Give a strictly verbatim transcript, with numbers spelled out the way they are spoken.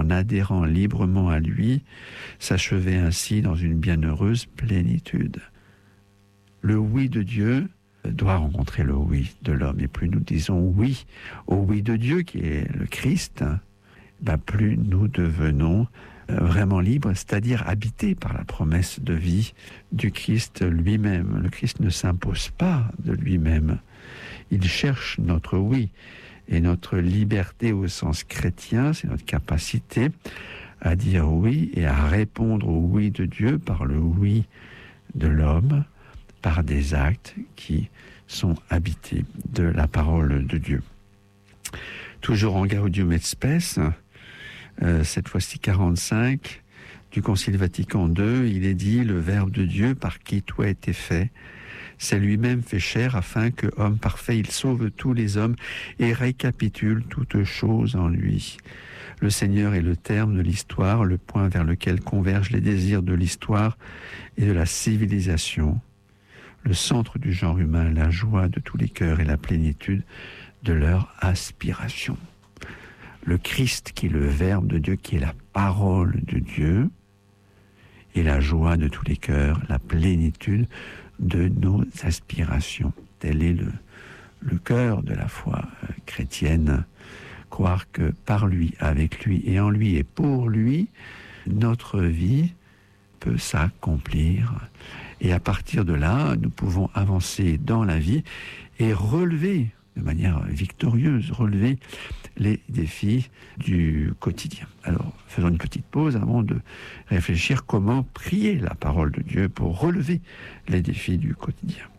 en adhérant librement à lui, s'achever ainsi dans une bienheureuse plénitude. Le oui de Dieu doit rencontrer le oui de l'homme. Et plus nous disons oui au oui de Dieu, qui est le Christ, ben plus nous devenons vraiment libres, c'est-à-dire habités par la promesse de vie du Christ lui-même. Le Christ ne s'impose pas de lui-même. Il cherche notre oui. Et notre liberté au sens chrétien, c'est notre capacité à dire oui et à répondre au oui de Dieu par le oui de l'homme, par des actes qui sont habités de la parole de Dieu. Toujours en Gaudium et Spes, euh, cette fois-ci quarante-cinq, du Concile Vatican deux, il est dit « Le Verbe de Dieu par qui tout a été fait, c'est lui-même fait chair afin que, homme parfait, il sauve tous les hommes et récapitule toutes choses en lui. Le Seigneur est le terme de l'histoire, le point vers lequel convergent les désirs de l'histoire et de la civilisation, le centre du genre humain, la joie de tous les cœurs et la plénitude de leur aspiration. » Le Christ qui est le Verbe de Dieu, qui est la parole de Dieu, et la joie de tous les cœurs, la plénitude de nos aspirations. Tel est le, le cœur de la foi chrétienne. Croire que par lui, avec lui et en lui et pour lui, notre vie peut s'accomplir. Et à partir de là, nous pouvons avancer dans la vie et relever de manière victorieuse, relever les défis du quotidien. Alors, faisons une petite pause avant de réfléchir comment prier la parole de Dieu pour relever les défis du quotidien.